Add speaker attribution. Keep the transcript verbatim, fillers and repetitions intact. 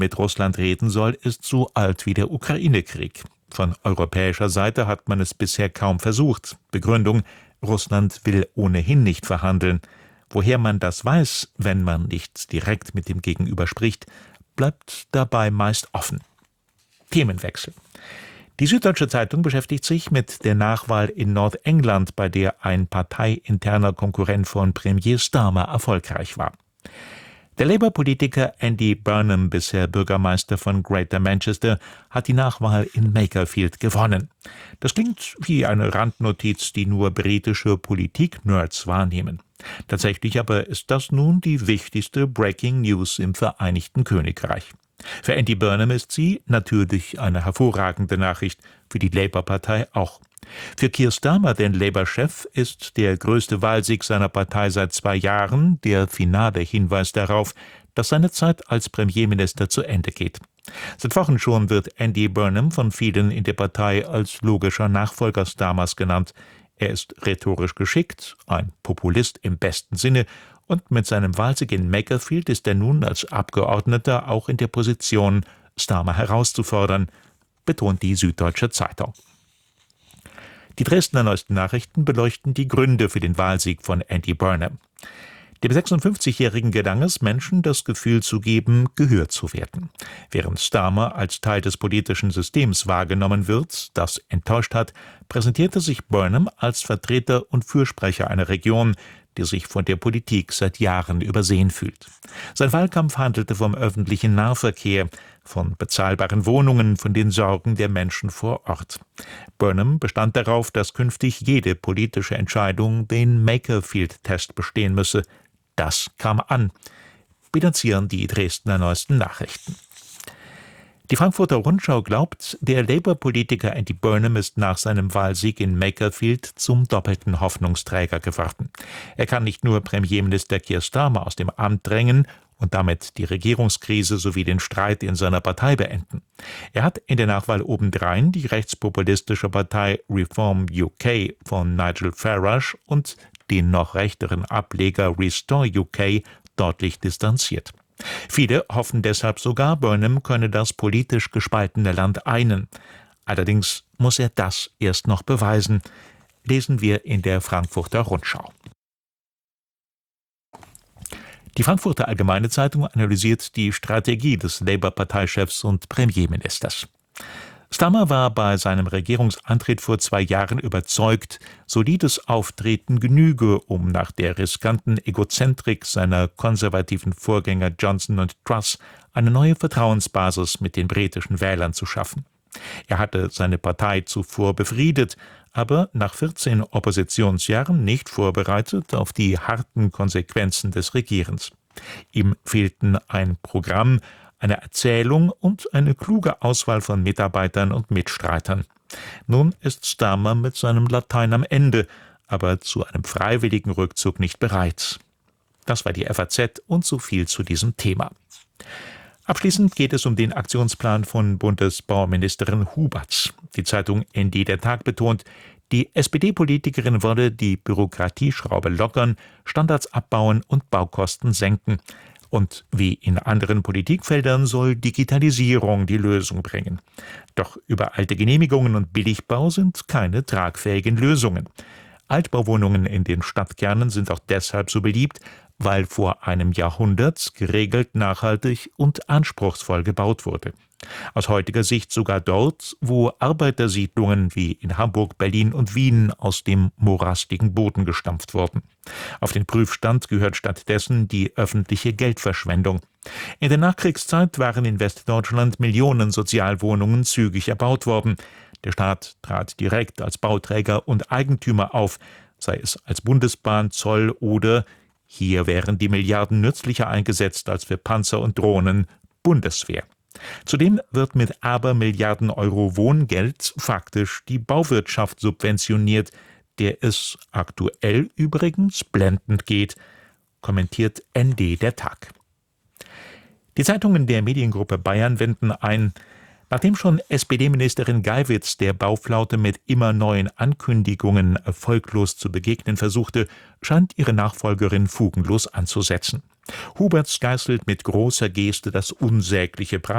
Speaker 1: mit Russland reden soll, ist so alt wie der Ukraine-Krieg. Von europäischer Seite hat man es bisher kaum versucht. Begründung: Russland will ohnehin nicht verhandeln. Woher man das weiß, wenn man nicht direkt mit dem Gegenüber spricht, bleibt dabei meist offen. Themenwechsel. Die Süddeutsche Zeitung beschäftigt sich mit der Nachwahl in Nordengland, bei der ein parteiinterner Konkurrent von Premier Starmer erfolgreich war. Der Labour-Politiker Andy Burnham, bisher Bürgermeister von Greater Manchester, hat die Nachwahl in Makerfield gewonnen. Das klingt wie eine Randnotiz, die nur britische Politik-Nerds wahrnehmen. Tatsächlich aber ist das nun die wichtigste Breaking News im Vereinigten Königreich. Für Andy Burnham ist sie natürlich eine hervorragende Nachricht, für die Labour-Partei auch. Für Keir Starmer, den Labour-Chef, ist der größte Wahlsieg seiner Partei seit zwei Jahren der finale Hinweis darauf, dass seine Zeit als Premierminister zu Ende geht. Seit Wochen schon wird Andy Burnham von vielen in der Partei als logischer Nachfolger Starmers genannt. Er ist rhetorisch geschickt, ein Populist im besten Sinne, und mit seinem Wahlsieg in Makerfield ist er nun als Abgeordneter auch in der Position, Starmer herauszufordern, betont die Süddeutsche Zeitung. Die Dresdner Neuesten Nachrichten beleuchten die Gründe für den Wahlsieg von Andy Burnham. Dem sechsundfünfzigjährigen gelang es, Menschen das Gefühl zu geben, gehört zu werden. Während Starmer als Teil des politischen Systems wahrgenommen wird, das enttäuscht hat, präsentierte sich Burnham als Vertreter und Fürsprecher einer Region, die sich von der Politik seit Jahren übersehen fühlt. Sein Wahlkampf handelte vom öffentlichen Nahverkehr, von bezahlbaren Wohnungen, von den Sorgen der Menschen vor Ort. Burnham bestand darauf, dass künftig jede politische Entscheidung den Makerfield-Test bestehen müsse. Das kam an, bilanzieren die Dresdner Neuesten Nachrichten. Die Frankfurter Rundschau glaubt, der Labour-Politiker Andy Burnham ist nach seinem Wahlsieg in Makerfield zum doppelten Hoffnungsträger geworden. Er kann nicht nur Premierminister Keir Starmer aus dem Amt drängen und damit die Regierungskrise sowie den Streit in seiner Partei beenden. Er hat in der Nachwahl obendrein die rechtspopulistische Partei Reform U K von Nigel Farage und den noch rechteren Ableger Restore U K deutlich distanziert. Viele hoffen deshalb sogar, Burnham könne das politisch gespaltene Land einen. Allerdings muss er das erst noch beweisen, lesen wir in der Frankfurter Rundschau. Die Frankfurter Allgemeine Zeitung analysiert die Strategie des Labour-Parteichefs und Premierministers. Starmer war bei seinem Regierungsantritt vor zwei Jahren überzeugt, solides Auftreten genüge, um nach der riskanten Egozentrik seiner konservativen Vorgänger Johnson und Truss eine neue Vertrauensbasis mit den britischen Wählern zu schaffen. Er hatte seine Partei zuvor befriedet, aber nach vierzehn Oppositionsjahren nicht vorbereitet auf die harten Konsequenzen des Regierens. Ihm fehlten ein Programm, eine Erzählung und eine kluge Auswahl von Mitarbeitern und Mitstreitern. Nun ist Starmer mit seinem Latein am Ende, aber zu einem freiwilligen Rückzug nicht bereit. Das war die F A Z und so viel zu diesem Thema. Abschließend geht es um den Aktionsplan von Bundesbauministerin Huberts. Die Zeitung N D Der Tag betont, die S P D-Politikerin wolle die Bürokratieschraube lockern, Standards abbauen und Baukosten senken. Und wie in anderen Politikfeldern soll Digitalisierung die Lösung bringen. Doch übereilte Genehmigungen und Billigbau sind keine tragfähigen Lösungen. Altbauwohnungen in den Stadtkernen sind auch deshalb so beliebt, weil vor einem Jahrhundert geregelt, nachhaltig und anspruchsvoll gebaut wurde. Aus heutiger Sicht sogar dort, wo Arbeitersiedlungen wie in Hamburg, Berlin und Wien aus dem morastigen Boden gestampft wurden. Auf den Prüfstand gehört stattdessen die öffentliche Geldverschwendung. In der Nachkriegszeit waren in Westdeutschland Millionen Sozialwohnungen zügig erbaut worden. Der Staat trat direkt als Bauträger und Eigentümer auf, sei es als Bundesbahn, Zoll oder, hier wären die Milliarden nützlicher eingesetzt als für Panzer und Drohnen, Bundeswehr. Zudem wird mit Abermilliarden Euro Wohngeld faktisch die Bauwirtschaft subventioniert, der es aktuell übrigens blendend geht, kommentiert N D Der Tag. Die Zeitungen der Mediengruppe Bayern wenden ein, nachdem schon S P D-Ministerin Geiwitz der Bauflaute mit immer neuen Ankündigungen erfolglos zu begegnen versuchte, scheint ihre Nachfolgerin fugenlos anzusetzen. Huberts geißelt mit großer Geste das unsägliche Preis